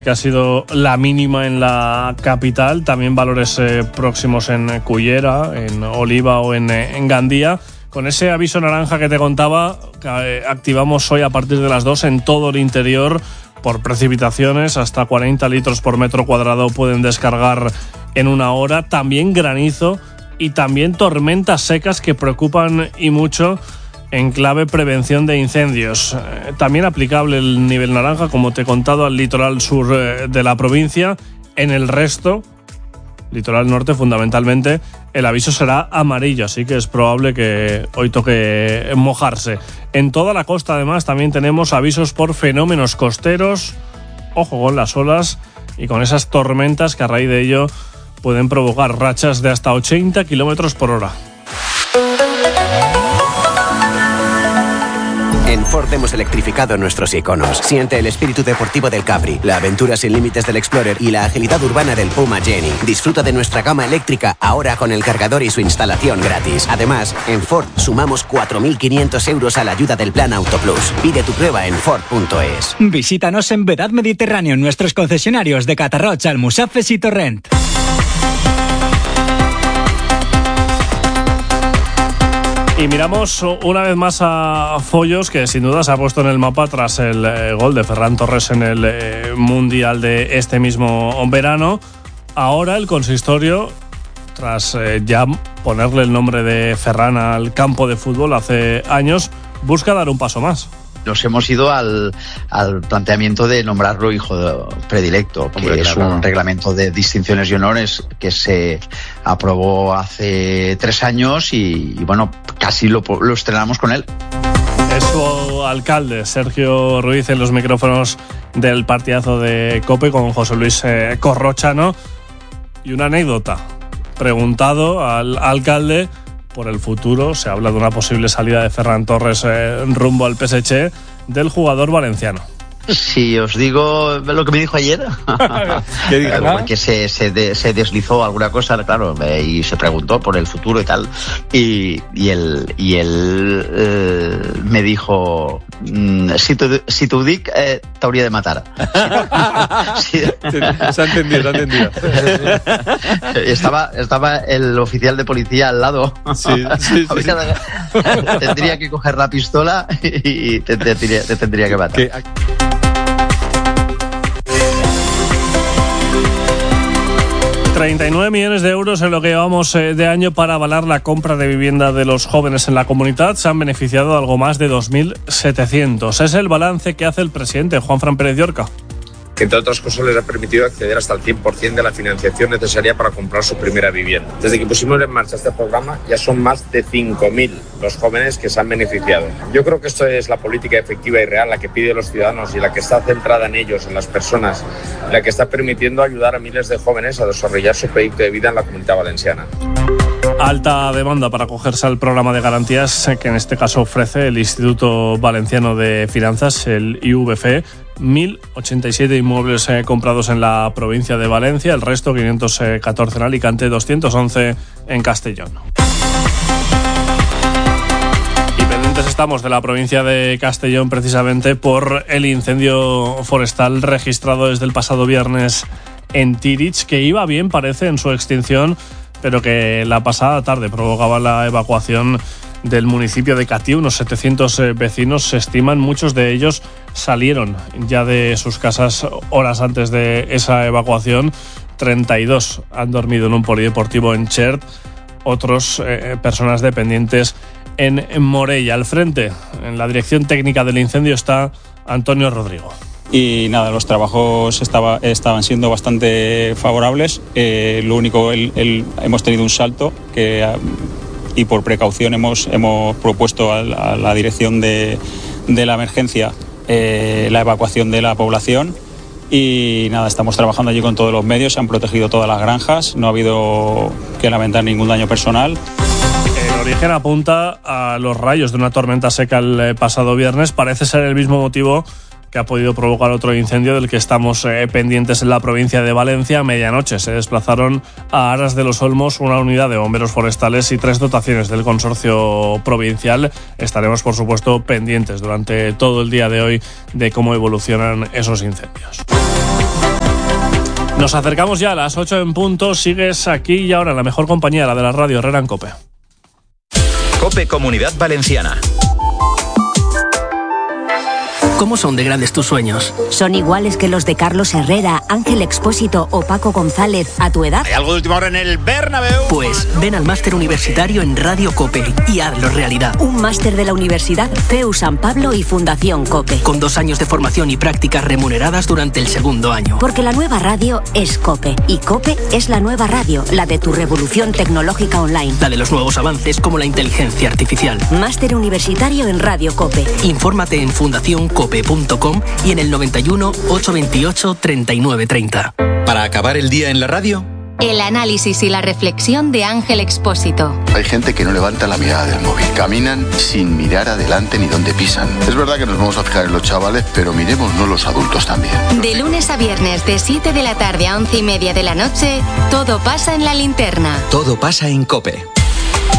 que ha sido la mínima en la capital, también valores próximos en Cullera, en Oliva o en Gandía. Con ese aviso naranja que te contaba, que activamos hoy a partir de las 2 en todo el interior por precipitaciones, hasta 40 litros por metro cuadrado pueden descargar en una hora. También granizo y también tormentas secas que preocupan y mucho en clave prevención de incendios. También aplicable el nivel naranja, como te he contado, al litoral sur de la provincia. En el resto, litoral norte fundamentalmente, el aviso será amarillo, así que es probable que hoy toque mojarse. En toda la costa, además, también tenemos avisos por fenómenos costeros. Ojo con las olas y con esas tormentas que a raíz de ello pueden provocar rachas de hasta 80 kilómetros por hora. En Ford hemos electrificado nuestros iconos. Siente el espíritu deportivo del Capri, la aventura sin límites del Explorer y la agilidad urbana del Puma Jenny. Disfruta de nuestra gama eléctrica ahora con el cargador y su instalación gratis. Además, en Ford sumamos 4.500 euros a la ayuda del Plan Auto Plus. Pide tu prueba en Ford.es. Visítanos en Vedad Mediterráneo en nuestros concesionarios de Catarroch, Almusafes y Torrent. Y miramos una vez más a Foyos, que sin duda se ha puesto en el mapa tras el gol de Ferran Torres en el Mundial de este mismo verano. Ahora el consistorio, tras ya ponerle el nombre de Ferran al campo de fútbol hace años, busca dar un paso más. Nos hemos ido al planteamiento de nombrarlo hijo predilecto, que es un reglamento de distinciones y honores que se aprobó hace 3 años y bueno, casi lo estrenamos con él. Es su alcalde, Sergio Ruiz, en los micrófonos del partidazo de COPE con José Luis Corrochano. Y una anécdota, preguntado al alcalde por el futuro, se habla de una posible salida de Ferran Torres rumbo al PSG del jugador valenciano. Si os digo lo que me dijo ayer, porque se deslizó alguna cosa, claro, y se preguntó por el futuro y tal, y él me dijo, si tu dic t'hauria de matar. Sí. Se ha entendido. Estaba el oficial de policía al lado. Sí. Tendría que coger la pistola y te tendría que matar. 39 millones de euros en lo que llevamos de año para avalar la compra de vivienda de los jóvenes en la comunidad. Se han beneficiado algo más de 2.700. Es el balance que hace el presidente, Juanfran Pérez Llorca. Que entre otras cosas les ha permitido acceder hasta el 100% de la financiación necesaria para comprar su primera vivienda. Desde que pusimos en marcha este programa ya son más de 5.000 los jóvenes que se han beneficiado. Yo creo que esto es la política efectiva y real, la que piden los ciudadanos y la que está centrada en ellos, en las personas, la que está permitiendo ayudar a miles de jóvenes a desarrollar su proyecto de vida en la Comunidad Valenciana. Alta demanda para acogerse al programa de garantías que en este caso ofrece el Instituto Valenciano de Finanzas, el IVF. 1.087 inmuebles comprados en la provincia de Valencia, el resto 514 en Alicante, 211 en Castellón. Y pendientes estamos de la provincia de Castellón precisamente por el incendio forestal registrado desde el pasado viernes en Tirich, que iba bien, parece, en su extinción, pero que la pasada tarde provocaba la evacuación del municipio de Catí. Unos 700 vecinos se estiman, muchos de ellos salieron ya de sus casas horas antes de esa evacuación. 32 han dormido en un polideportivo en Chert, otros personas dependientes en Morella. Al frente, en la dirección técnica del incendio, está Antonio Rodrigo. Y nada, los trabajos estaban siendo bastante favorables. Lo único, hemos tenido un salto y por precaución hemos propuesto a la dirección de la emergencia la evacuación de la población. Y nada, estamos trabajando allí con todos los medios, se han protegido todas las granjas, no ha habido que lamentar ningún daño personal. El origen apunta a los rayos de una tormenta seca el pasado viernes. Parece ser el mismo motivo que ha podido provocar otro incendio del que estamos pendientes en la provincia de Valencia. A medianoche se desplazaron a Aras de los Olmos una unidad de bomberos forestales y 3 dotaciones del consorcio provincial. Estaremos, por supuesto, pendientes durante todo el día de hoy de cómo evolucionan esos incendios. Nos acercamos ya a las 8 en punto. Sigues aquí y ahora en la mejor compañía, la de la radio, Herrera en COPE. COPE Comunidad Valenciana. ¿Cómo son de grandes tus sueños? ¿Son iguales que los de Carlos Herrera, Ángel Expósito o Paco González a tu edad? ¿Hay algo de última hora en el Bernabéu? Pues ven al máster universitario en Radio COPE y hazlo realidad. Un máster de la Universidad CEU San Pablo y Fundación COPE. Con 2 años de formación y prácticas remuneradas durante el segundo año. Porque la nueva radio es COPE. Y COPE es la nueva radio, la de tu revolución tecnológica online. La de los nuevos avances como la inteligencia artificial. Máster universitario en Radio COPE. Infórmate en fundacioncope.com y en el 91 828 3930. Para acabar el día en la radio, el análisis y la reflexión de Ángel Expósito. Hay gente que no levanta la mirada del móvil. Caminan sin mirar adelante ni dónde pisan. Es verdad que nos vamos a fijar en los chavales, pero miremosnos los adultos también. De lunes a viernes, de 7 de la tarde a 11:30 de la noche, todo pasa en La Linterna. todo pasa en COPE.